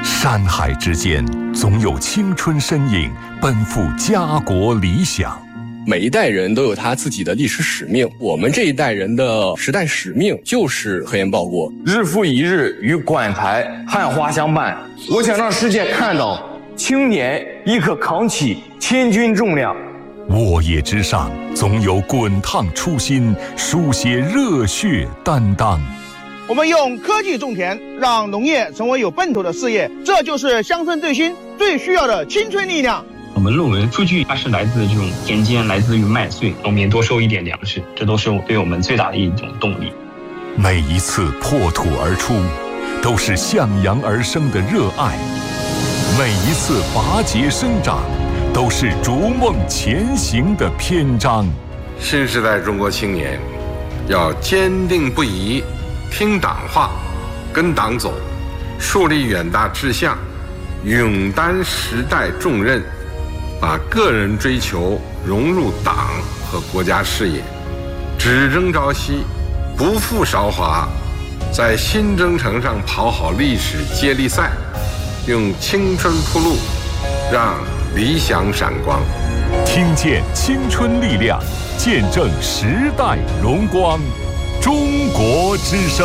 山海之间，总有青春身影奔赴家国理想。 每一代人都有他自己的历史使命，我们这一代人的时代使命就是和颜报国。 日复一日与馆台汉花相伴，我想让世界看到青年亦可扛起千钧重量。 沃野之上，总有滚烫初心，书写热血担当。 我们用科技种田，让农业成为有奔头的事业，这就是乡村振兴最需要的青春力量。 我们论文数据它是来自这种田间，来自于麦穗，农民多收一点粮食，这都是对我们最大的一种动力。 每一次破土而出，都是向阳而生的热爱；每一次拔节生长，都是逐梦前行的篇章。 新时代中国青年要坚定不移听党话，跟党走，树立远大志向，勇担时代重任，把个人追求融入党和国家事业，只争朝夕，不负韶华，在新征程上跑好历史接力赛，用青春铺路，让理想闪光。 听见青春力量，见证时代荣光。中国之声，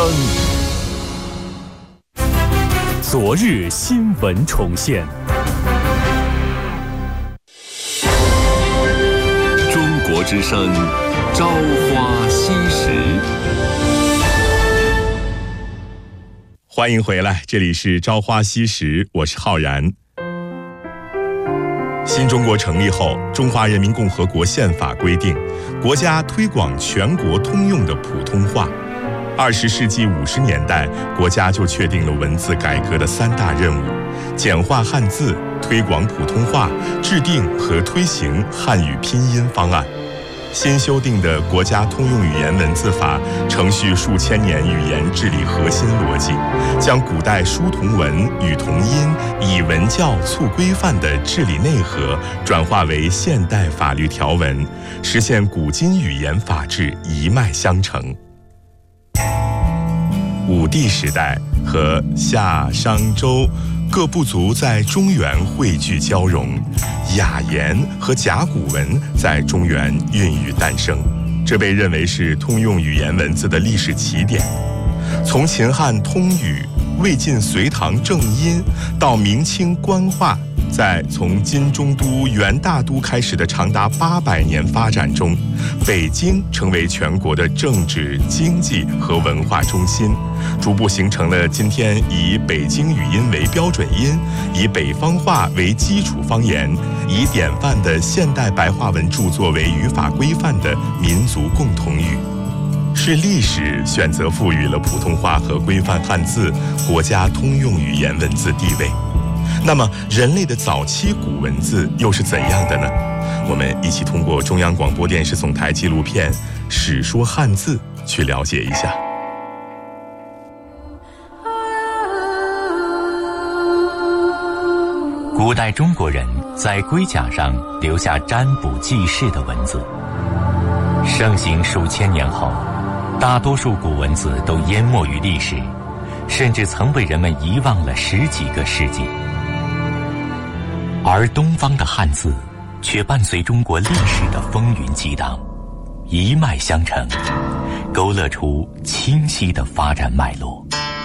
昨日新闻重现。 中国之声，朝花夕拾。 欢迎回来，这里是朝花夕拾，我是浩然。新中国成立后，中华人民共和国宪法规定，国家推广全国通用的普通话。20世纪50年代，国家就确定了文字改革的3大任务：简化汉字、推广普通话、制定和推行汉语拼音方案。新修订的国家通用语言文字法承续数千年语言治理核心逻辑，将古代书同文、语同音、以文教促规范的治理内核转化为现代法律条文，实现古今语言法治一脉相承。武帝时代和夏、商、周各部族在中原汇聚交融，雅言和甲骨文在中原孕育诞生，这被认为是通用语言文字的历史起点。从秦汉通语、魏晋隋唐正音到明清官话，在从金中都、元大都开始的长达800年发展中，北京成为全国的政治、经济和文化中心，逐步形成了今天以北京语音为标准音，以北方话为基础方言，以典范的现代白话文著作为语法规范的民族共同语。是历史选择赋予了普通话和规范汉字国家通用语言文字地位。那么人类的早期古文字又是怎样的呢？我们一起通过中央广播电视总台纪录片《史说汉字》去了解一下。 古代中国人在龟甲上留下占卜记事的文字，盛行数千年后，大多数古文字都淹没于历史，甚至曾被人们遗忘了10几个世纪。而东方的汉字却伴随中国历史的风云激荡，一脉相承，勾勒出清晰的发展脉络。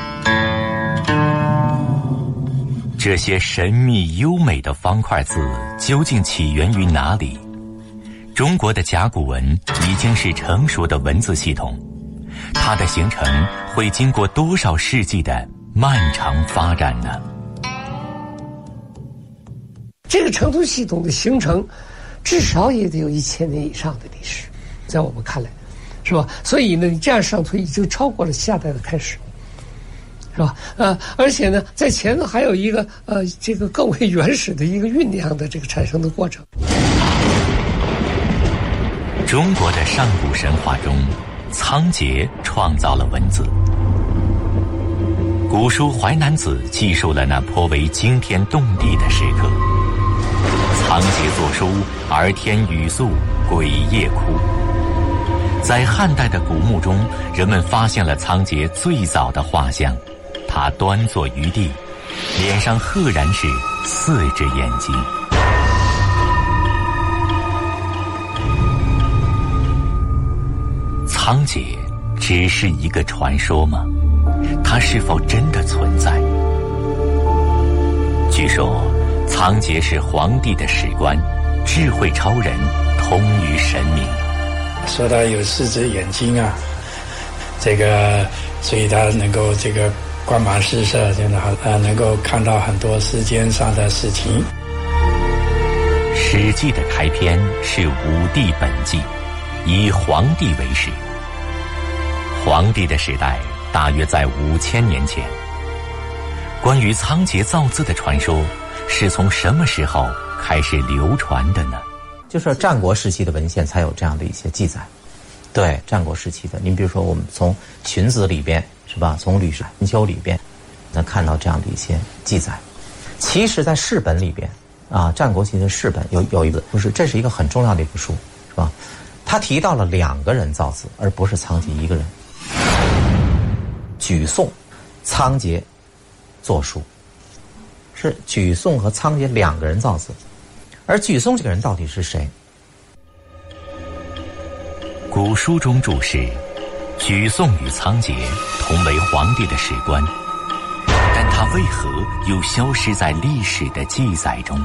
这些神秘优美的方块字究竟起源于哪里？中国的甲骨文已经是成熟的文字系统，它的形成会经过多少世纪的漫长发展呢？ 这个成熟系统的形成，至少也得有1000年以上的历史，在我们看来，是吧？所以呢，你这样上推已经超过了夏代的开始，是吧？而且呢，在前头还有一个这个更为原始的一个酝酿的这个产生的过程。 中国的上古神话中，仓颉创造了文字。古书《淮南子》记述了那颇为惊天动地的时刻。仓颉作书，而天雨粟，鬼夜哭。在汉代的古墓中，人们发现了仓颉最早的画像，他端坐于地， 脸上赫然是4只眼睛。仓颉只是一个传说吗？它是否真的存在？据说仓颉是皇帝的史官，智慧超人，通于神明。 说他有4只眼睛啊，所以他能够光芒四射，真的能够看到很多世间上的事情。 《史记》的开篇是武帝本纪，以黄帝为始。黄帝的时代大约在5000年前。关于仓颉造字的传说是从什么时候开始流传的呢？ 就是战国时期的文献才有这样的一些记载。对，战国时期的，您比如说我们从荀子里边是吧，从吕氏春秋里边能看到这样的一些记载。其实在释本里边啊，战国时期的释本有一个，就是这是一个很重要的一部书，是吧？他提到了2个人造字，而不是仓颉一个人。举颂、仓颉作书，是举颂和仓颉2个人造字。而举颂这个人到底是谁？ 古书中注释，举颂与仓颉同为皇帝的史官，但他为何又消失在历史的记载中？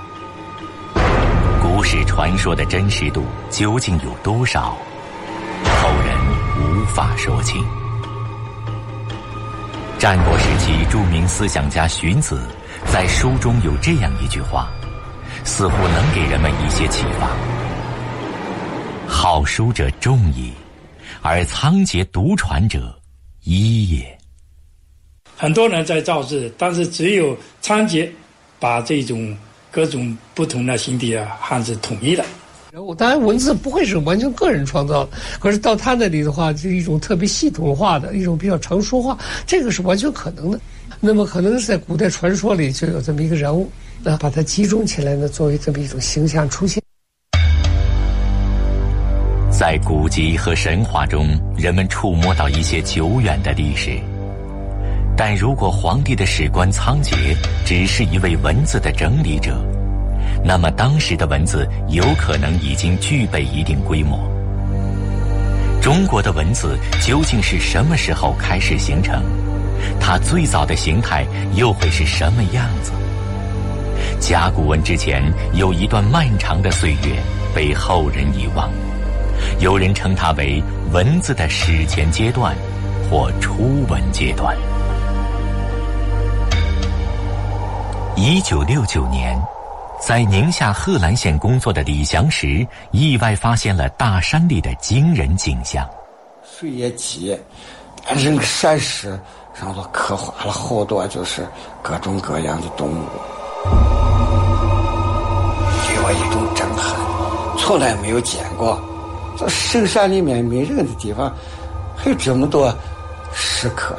古史传说的真实度究竟有多少？后人无法说清。战国时期著名思想家荀子在书中有这样一句话，似乎能给人们一些启发：好书者众矣，而仓颉独传者一也。 很多人在造字，但是只有仓颉把这种各种不同的形体汉字统一了。 当然文字不会是完全个人创造的，可是到他那里的话，是一种特别系统化的一种比较常说话，这个是完全可能的。那么可能是在古代传说里就有这么一个人物，那把它集中起来呢，作为这么一种形象出现。 在古籍和神话中，人们触摸到一些久远的历史，但如果皇帝的史官仓颉只是一位文字的整理者，那么当时的文字有可能已经具备一定规模。中国的文字究竟是什么时候开始形成？它最早的形态又会是什么样子？甲骨文之前有一段漫长的岁月被后人遗忘，有人称它为文字的史前阶段或初文阶段。1969年，在宁夏贺兰县工作的李祥石意外发现了大山里的惊人景象。 水也急，这个山石上头刻画了好多就是各种各样的动物，给我一种震撼，从来没有见过。这深山里面没人的地方还有这么多石刻。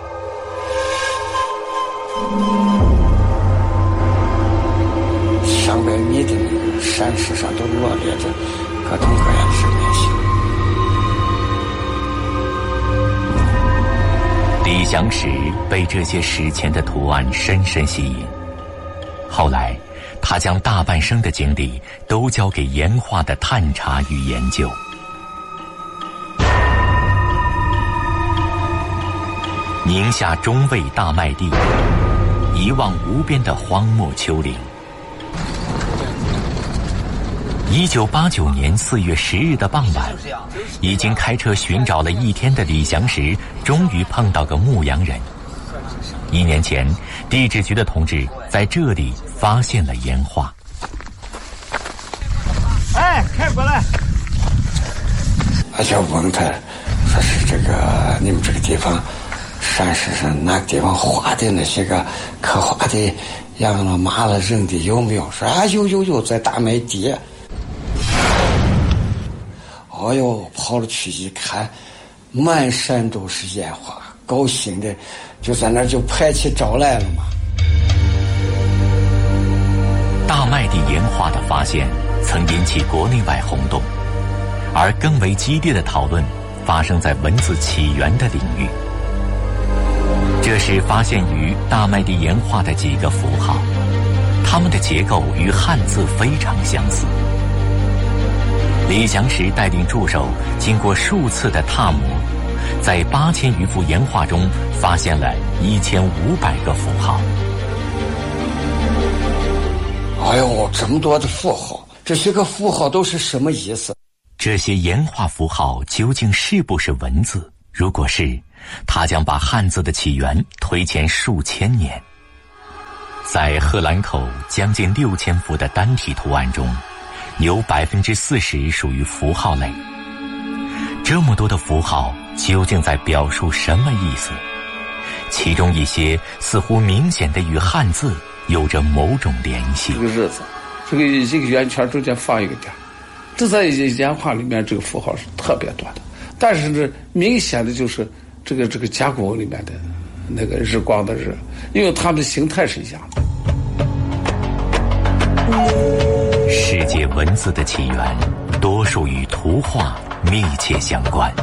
上百米的那个山石上都罗列着各种各样的生命形。 李祥石被这些史前的图案深深吸引，后来他将大半生的精力都交给岩画的探查与研究。宁夏中卫大麦地，一望无边的荒漠丘陵。1989年4月10日的傍晚，已经开车寻找了1天的李祥石终于碰到个牧羊人。1年前，地质局的同志在这里发现了岩画。 哎，开过来！我就问他，说是这个你们这个地方山石上哪个地方画的那些个刻画的羊了马了人的有没有？说啊有，在大麦地。哎呦，跑了去一看，满山都是烟花，高兴的就在那儿就拍起照来了嘛。 大麦地岩画的发现曾引起国内外轰动，而更为激烈的讨论发生在文字起源的领域。这是发现于大麦地岩画的几个符号，它们的结构与汉字非常相似。李祥石带领助手经过数次的拓磨，在8000余幅岩画中发现了1500个符号。 哎呦，这么多的符号，这些个符号都是什么意思？ 这些岩画符号究竟是不是文字？如果是，它将把汉字的起源推前数千年。在贺兰口将近6000幅的单体图案中，有40%属于符号类。这么多的符号究竟在表述什么意思？其中一些似乎明显的与汉字有着某种联系。 这个日子，这个一个圆圈中间放一个点，这在岩画里面这个符号是特别多的，但是呢，明显的就是这个甲骨文里面的那个日光的日，因为它们的形态是一样的。 世界文字的起源，多数与图画密切相关。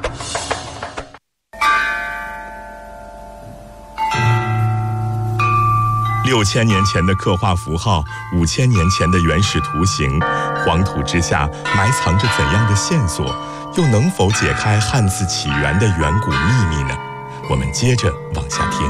6000年前的刻画符号，5000年前的原始图形，黄土之下埋藏着怎样的线索？又能否解开汉字起源的远古秘密呢？我们接着往下听。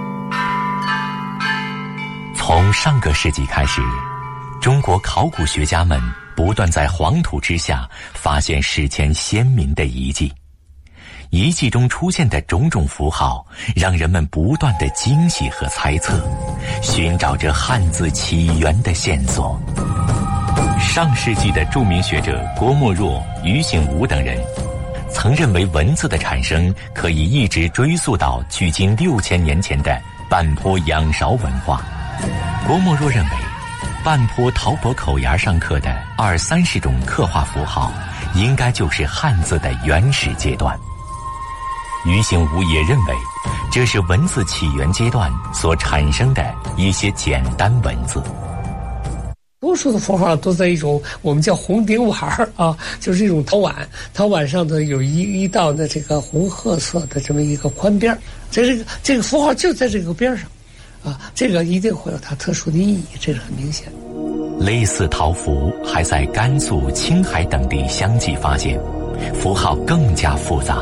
从上个世纪开始，中国考古学家们不断在黄土之下发现史前先民的遗迹。遗迹中出现的种种符号，让人们不断的惊喜和猜测，寻找着汉字起源的线索。上世纪的著名学者郭沫若、于醒吾等人，曾认为文字的产生可以一直追溯到距今6000年前的半坡仰韶文化。郭沫若认为，半坡陶钵口沿上刻的20-30种刻画符号，应该就是汉字的原始阶段。于醒吾也认为，这是文字起源阶段所产生的一些简单文字。 多数的符号都在一种我们叫红顶碗啊，就是一种陶碗，陶碗上头有一道的这个红褐色的这么一个宽边，这个符号就在这个边上，啊，这个一定会有它特殊的意义，这是很明显。 类似陶符还在甘肃、青海等地相继发现，符号更加复杂。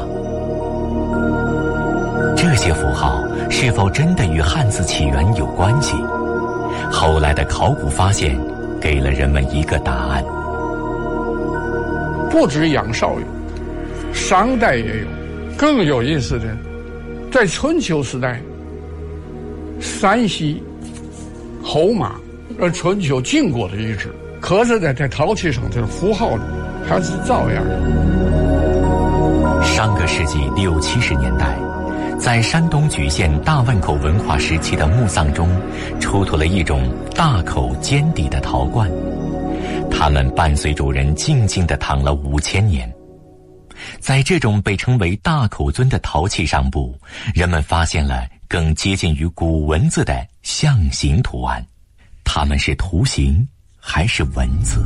这些符号是否真的与汉字起源有关系？后来的考古发现给了人们一个答案。 不止仰韶有，商代也有。更有意思的，在春秋时代，山西、侯马春秋晋国的遗址，可是在陶器上这个符号还是照样的。 上个世纪60-70年代，在山东莒县大汶口文化时期的墓葬中，出土了一种大口尖底的陶罐，它们伴随主人静静地躺了5000年。在这种被称为大口尊的陶器上部，人们发现了更接近于古文字的象形图案，它们是图形还是文字？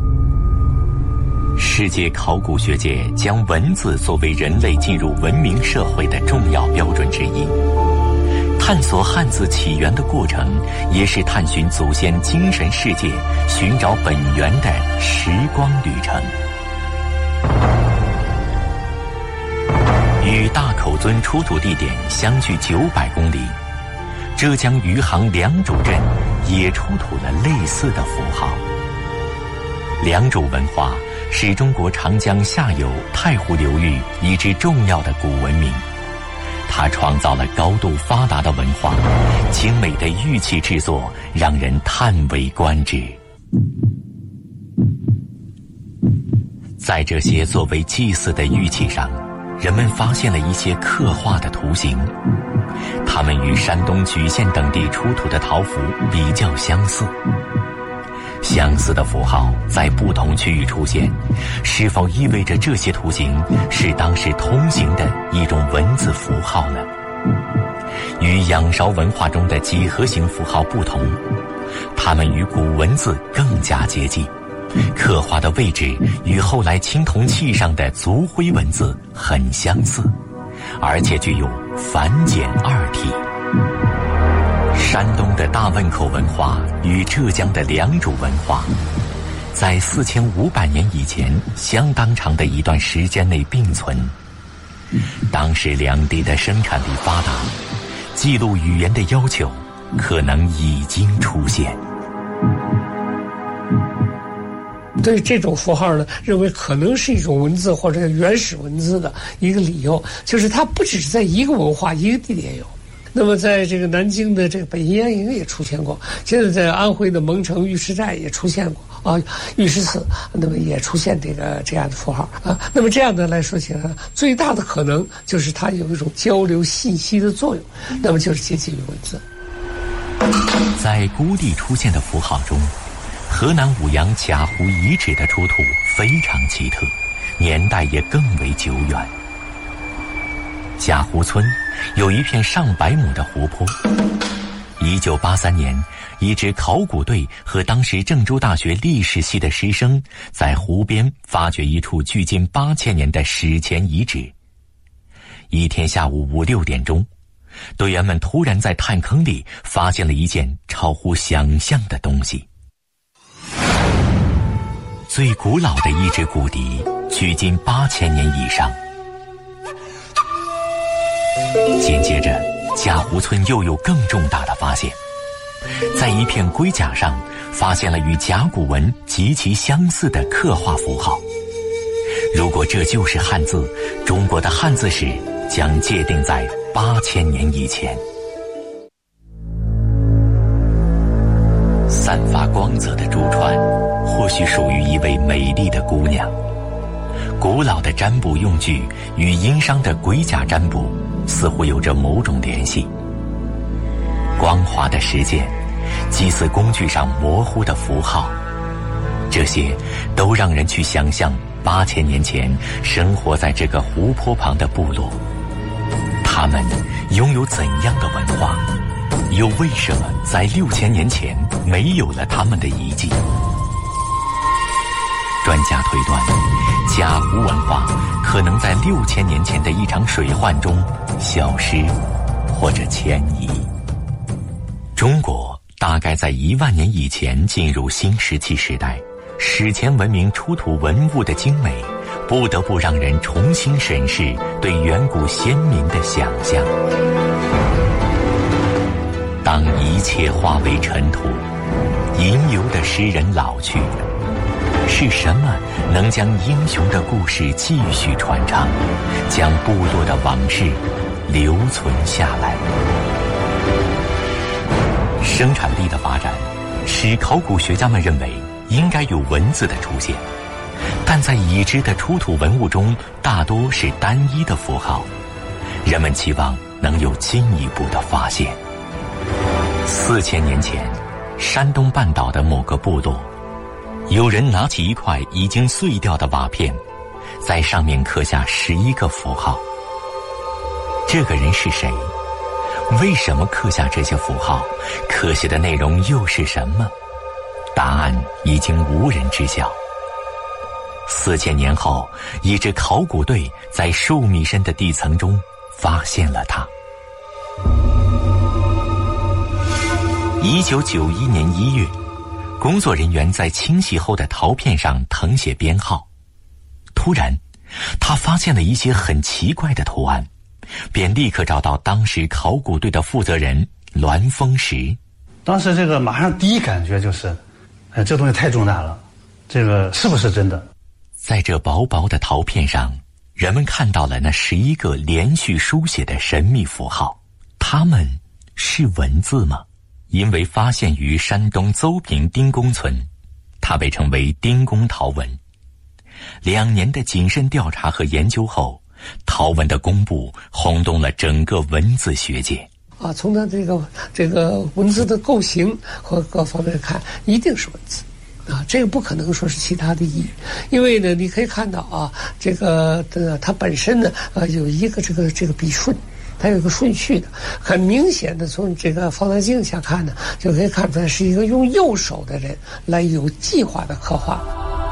世界考古学界将文字作为人类进入文明社会的重要标准之一。探索汉字起源的过程，也是探寻祖先精神世界、寻找本源的时光旅程。与大口尊出土地点相距900公里，浙江余杭良渚镇也出土了类似的符号。良渚文化是中国长江下游太湖流域一支重要的古文明，它创造了高度发达的文化，精美的玉器制作让人叹为观止。在这些作为祭祀的玉器上，人们发现了一些刻画的图形，它们与山东莒县等地出土的陶符比较相似。相似的符号在不同区域出现，是否意味着这些图形是当时通行的一种文字符号呢？与仰韶文化中的几何形符号不同，它们与古文字更加接近，刻画的位置与后来青铜器上的族徽文字很相似，而且具有繁简二体。 山东的大汶口文化与浙江的良渚文化，在4500年以前相当长的一段时间内并存。当时两地的生产力发达，记录语言的要求可能已经出现。 对这种符号呢，认为可能是一种文字或者原始文字的一个理由，就是它不只是在一个文化一个地点有。那么在这个南京的这个北阴安营也出现过，现在在安徽的蒙城玉石寨也出现过啊，玉石寺那么也出现这样的符号啊。那么这样的来说起来，最大的可能就是它有一种交流信息的作用，那么就是接近于文字。 在孤地出现的符号中，河南舞阳贾湖遗址的出土非常奇特，年代也更为久远。贾湖村有一片上百亩的湖泊。1983年，一支考古队和当时郑州大学历史系的师生在湖边发掘一处距今8000年的史前遗址。一天下午5、6点钟，队员们突然在探坑里发现了一件超乎想象的东西。最古老的一只骨笛，距今8000年以上。紧接着，贾湖村又有更重大的发现，在一片龟甲上发现了与甲骨文极其相似的刻画符号。如果这就是汉字，中国的汉字史将界定在8000年以前。散发光泽的珠串，或许属于一位美丽的姑娘。古老的占卜用具与殷商的龟甲占卜似乎有着某种联系。光滑的石剑，祭祀工具上模糊的符号，这些都让人去想象8000年前生活在这个湖泊旁的部落，他们拥有怎样的文化，又为什么在6000年前没有了他们的遗迹？专家推断，贾湖文化可能在6000年前的一场水患中消失或者迁移。中国大概在1万年以前进入新石器时代，史前文明出土文物的精美，不得不让人重新审视对远古先民的想象。当一切化为尘土，吟游的诗人老去了，是什么能将英雄的故事继续传唱，将部落的往事留存下来？生产力的发展使考古学家们认为应该有文字的出现，但在已知的出土文物中大多是单一的符号，人们期望能有进一步的发现。4000年前，山东半岛的某个部落，有人拿起一块已经碎掉的瓦片，在上面刻下11个符号。这个人是谁？为什么刻下这些符号？刻写的内容又是什么？答案已经无人知晓。4000年后，一支考古队在数米深的地层中发现了它。1991年1月，工作人员在清洗后的陶片上誊写编号，突然他发现了一些很奇怪的图案，便立刻找到当时考古队的负责人栾峰石。 当时这个马上第一感觉就是，这东西太重大了，这个是不是真的？ 在这薄薄的陶片上，人们看到了那11个连续书写的神秘符号，它们是文字吗？因为发现于山东邹平丁公村，它被称为丁公陶文。2年的谨慎调查和研究后，陶文的公布轰动了整个文字学界。 从它这个文字的构型和各方面看，一定是文字。这个不可能说是其他的意义，因为呢，你可以看到它本身呢，有一个这个笔顺，它有一个顺序的，很明显的从这个放大镜下看呢，就可以看出来是一个用右手的人来有计划的刻画。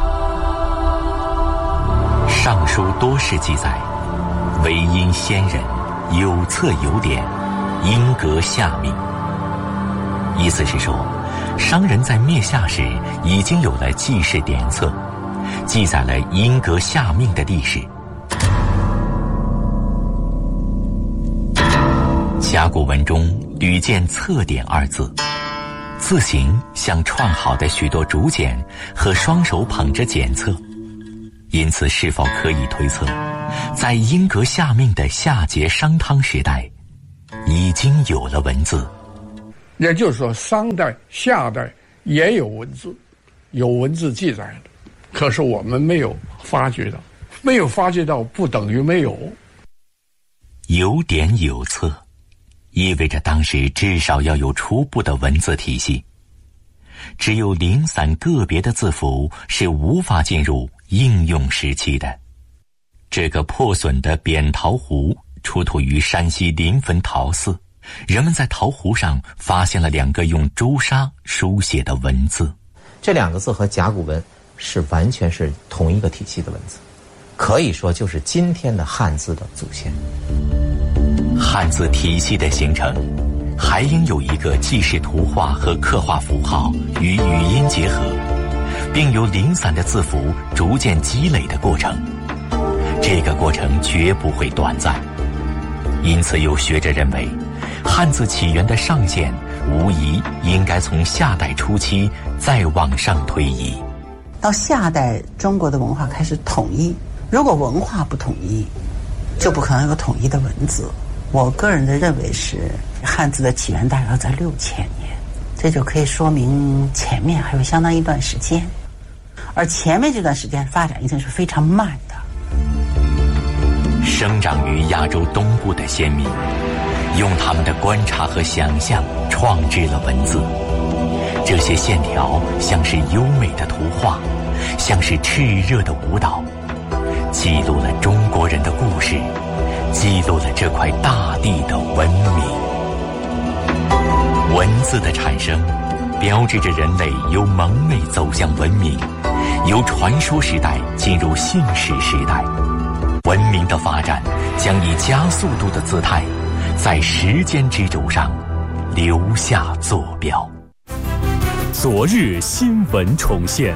上书多是记载，唯因先人有册有典，因格下命。 意思是说，商人在灭夏时已经有了记事典册，记载了阴格下命的历史。甲骨文中屡见册典二字，字形像串好的许多竹简和双手捧着简册，因此是否可以推测，在阴格下命的夏桀商汤时代已经有了文字？ 也就是说，商代、夏代也有文字，有文字记载的，可是我们没有发掘到，没有发掘到不等于没有。 有典有册，意味着当时至少要有初步的文字体系。只有零散个别的字符是无法进入应用时期的。这个破损的扁陶壶出土于山西临汾陶寺，人们在陶壶上发现了2个用朱砂书写的文字。 这2个字和甲骨文是完全是同一个体系的文字，可以说就是今天的汉字的祖先。 汉字体系的形成，还应有一个记事图画和刻画符号与语音结合，并由零散的字符逐渐积累的过程。这个过程绝不会短暂，因此有学者认为，汉字起源的上限无疑应该从夏代初期再往上推移。 到夏代，中国的文化开始统一，如果文化不统一，就不可能有统一的文字。我个人的认为是，汉字的起源大概要在6000年，这就可以说明前面还有相当一段时间，而前面这段时间发展一定是非常慢的。 生长于亚洲东部的先民，用他们的观察和想象创制了文字。这些线条像是优美的图画，像是炽热的舞蹈，记录了中国人的故事，记录了这块大地的文明。文字的产生，标志着人类由蒙昧走向文明，由传说时代进入信史时代。文明的发展将以加速度的姿态，在时间之轴上留下坐标。 昨日新闻重现。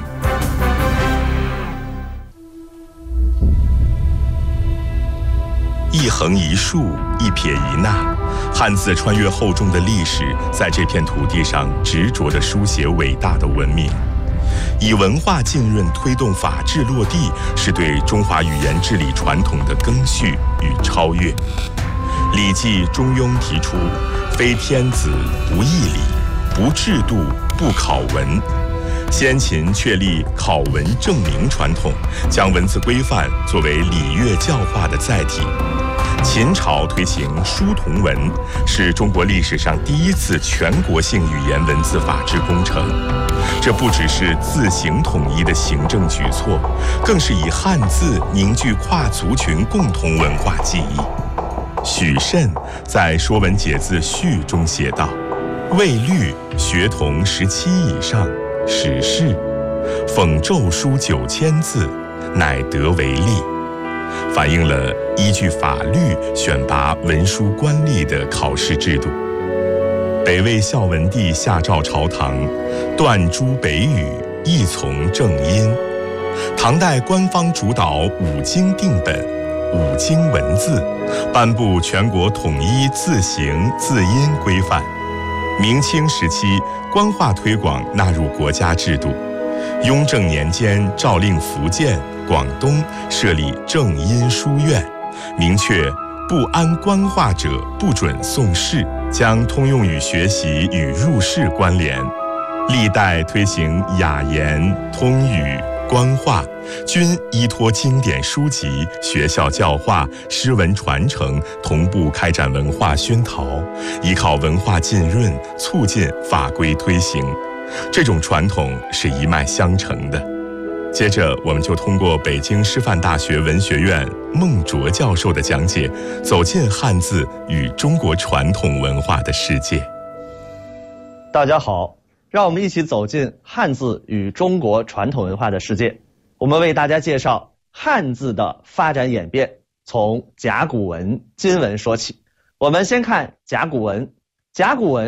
一横一竖，一撇一捺，汉字穿越厚重的历史，在这片土地上执着地书写伟大的文明。以文化浸润推动法治落地，是对中华语言治理传统的更续与超越。《礼记·中庸》提出“非天子不义礼，不制度不考文”。先秦确立考文正名传统，将文字规范作为礼乐教化的载体。秦朝推行书同文，是中国历史上第一次全国性语言文字法治工程。这不只是字形统一的行政举措，更是以汉字凝聚跨族群共同文化记忆。许慎在《说文解字序》中写道：“魏律学童17以上，始仕，讽咒书9000字，乃得为例。”反映了依据法律选拔文书官吏的考试制度。北魏孝文帝下诏朝堂，断诸北语，亦从正音。唐代官方主导5经定本、5经文字，颁布全国统一字形字音规范。明清时期，官话推广纳入国家制度。雍正年间诏令福建、广东设立正音书院，明确不谙官话者不准诵试，将通用语学习与入仕关联。历代推行雅言、通语、官话，均依托经典书籍、学校教化、诗文传承，同步开展文化熏陶，依靠文化浸润，促进法规推行。这种传统是一脉相承的。接着，我们就通过北京师范大学文学院孟卓教授的讲解，走进汉字与中国传统文化的世界。 大家好，让我们一起走进汉字与中国传统文化的世界。我们为大家介绍汉字的发展演变，从甲骨文、金文说起。我们先看甲骨文。甲骨文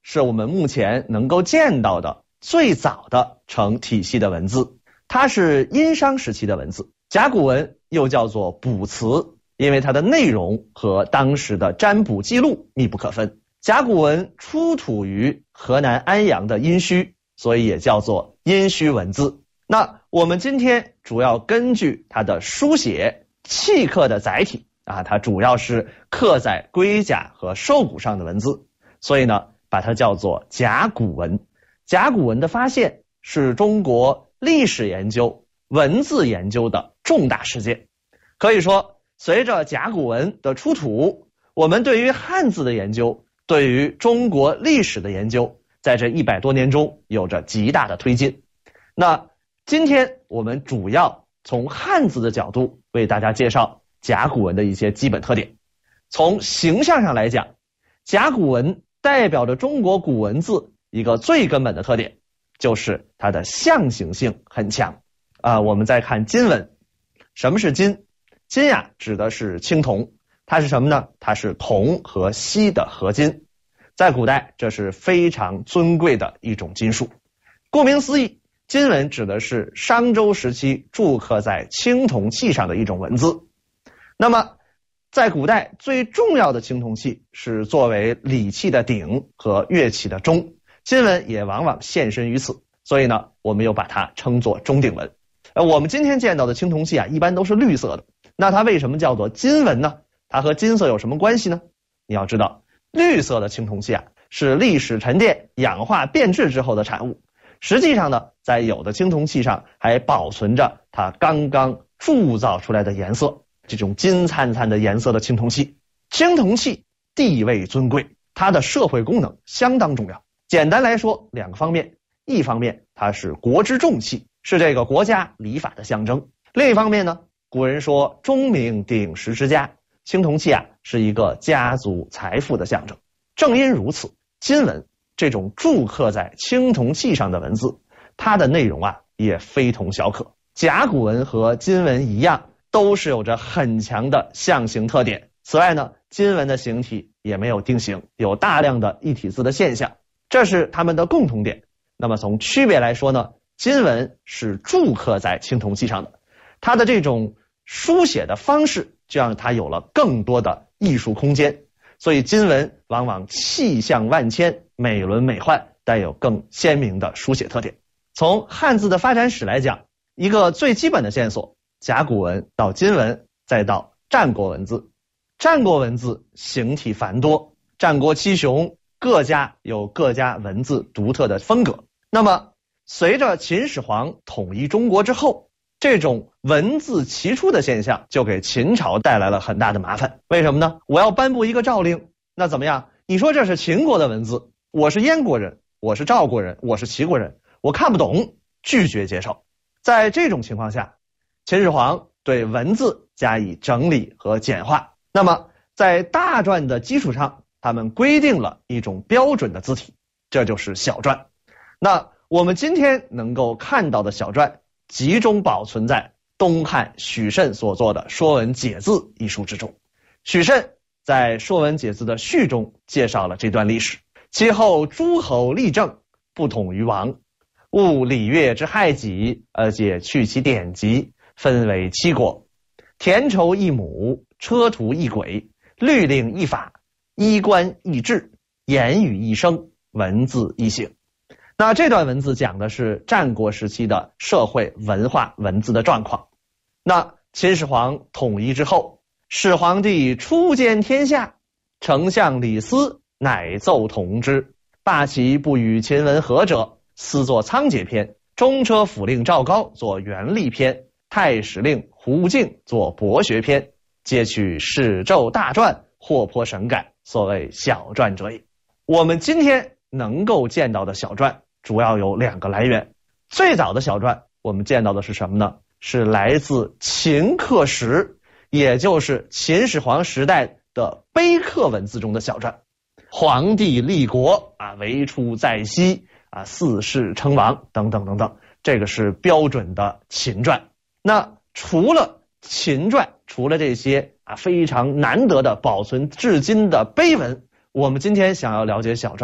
是我们目前能够见到的最早的成体系的文字，它是殷商时期的文字。甲骨文又叫做卜辞，因为它的内容和当时的占卜记录密不可分。甲骨文出土于河南安阳的殷墟，所以也叫做殷墟文字。那我们今天主要根据它的书写契刻的载体它主要是刻在龟甲和兽骨上的文字，所以呢把它叫做甲骨文。甲骨文的发现是中国历史研究、文字研究的重大事件。可以说，随着甲骨文的出土，我们对于汉字的研究，对于中国历史的研究，在这100多年中有着极大的推进。那今天我们主要从汉字的角度为大家介绍甲骨文的一些基本特点。从形象上来讲，甲骨文代表着中国古文字一个最根本的特点，就是它的象形性很强。我们再看金文，什么是金？金指的是青铜，它是什么呢？它是铜和锡的合金。在古代，这是非常尊贵的一种金属。顾名思义，金文指的是商周时期铸刻在青铜器上的一种文字。那么在古代最重要的青铜器是作为礼器的鼎和乐器的钟，金文也往往现身于此，所以呢我们又把它称作钟鼎文。我们今天见到的青铜器一般都是绿色的，那它为什么叫做金文呢？它和金色有什么关系呢？你要知道，绿色的青铜器是历史沉淀氧化变质之后的产物，实际上呢在有的青铜器上还保存着它刚刚铸造出来的颜色，这种金灿灿的颜色的青铜器。青铜器地位尊贵，它的社会功能相当重要。简单来说2个方面，一方面它是国之重器，是这个国家礼法的象征。另一方面呢，古人说钟鸣鼎食之家，青铜器是一个家族财富的象征。正因如此，金文这种铸刻在青铜器上的文字，它的内容也非同小可。甲骨文和金文一样，都是有着很强的象形特点。此外呢，金文的形体也没有定型，有大量的异体字的现象，这是它们的共同点。那么从区别来说呢，金文是铸刻在青铜器上的，它的这种书写的方式就让它有了更多的艺术空间，所以金文往往气象万千，美轮美奂，带有更鲜明的书写特点。从汉字的发展史来讲，一个最基本的线索，甲骨文到金文，再到战国文字。战国文字形体繁多，战国七雄各家有各家文字独特的风格。那么随着秦始皇统一中国之后，这种文字齐出的现象就给秦朝带来了很大的麻烦。为什么呢？我要颁布一个诏令，那怎么样？你说这是秦国的文字，我是燕国人，我是赵国人，我是齐国人，我看不懂，拒绝接受。在这种情况下，秦始皇对文字加以整理和简化。那么在大篆的基础上，他们规定了一种标准的字体，这就是小篆。那我们今天能够看到的小篆集中保存在东汉许慎所作的《说文解字》一书之中。许慎在《说文解字》的序中介绍了这段历史。其后诸侯立政，不统于王，务礼乐之害己，而且去其典籍，分为7国，田畴一亩，车途一轨，律令一法，衣冠一制，言语一声，文字一形。那这段文字讲的是战国时期的社会文化文字的状况。那秦始皇统一之后，始皇帝初见天下，丞相李斯乃奏统之，罢其不与秦文和者，私作仓颉篇，中车府令赵高作元历篇，太史令胡敬作博学篇，皆取史咒大篆，或颇神改，所谓小篆者也。我们今天能够见到的小篆主要有2个来源。最早的小篆我们见到的是什么呢？是来自秦刻石，也就是秦始皇时代的碑刻文字中的小篆。皇帝立国为出在西四世称王等等等等，这个是标准的秦篆。那除了秦篆，除了这些非常难得的保存至今的碑文，我们今天想要了解小篆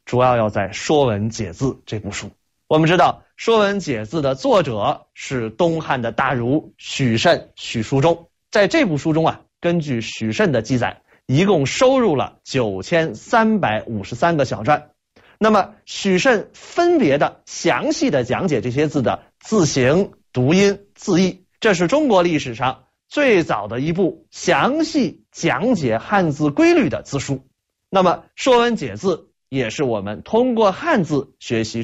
主要要在《说文解字》这部书。我们知道《说文解字》的作者是东汉的大儒许慎、许叔中。在这部书中啊，根据许慎的记载，一共收入了9353个小篆。那么许慎分别的详细的讲解这些字的字形、读音、字义，这是中国历史上最早的一部详细讲解汉字规律的字书。那么《说文解字》也是我们通过汉字学习